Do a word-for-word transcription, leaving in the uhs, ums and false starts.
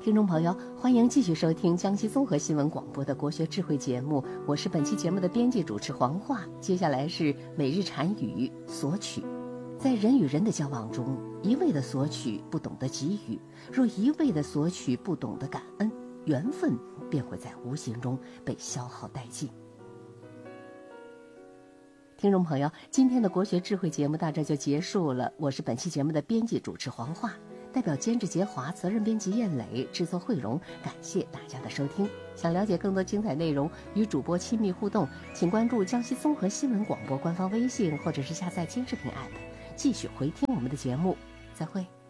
听众朋友，欢迎继续收听江西综合新闻广播的国学智慧节目，我是本期节目的编辑主持黄华。接下来是每日禅语索取。在人与人的交往中，一味的索取不懂得给予，若一味的索取不懂得感恩，缘分便会在无形中被消耗殆尽。听众朋友，今天的国学智慧节目到这就结束了，我是本期节目的编辑主持黄华，代表监制杰华，责任编辑燕磊，制作慧荣，感谢大家的收听。想了解更多精彩内容，与主播亲密互动，请关注江西综合新闻广播官方微信，或者是下载监视频 A P P， 继续回听我们的节目。再会。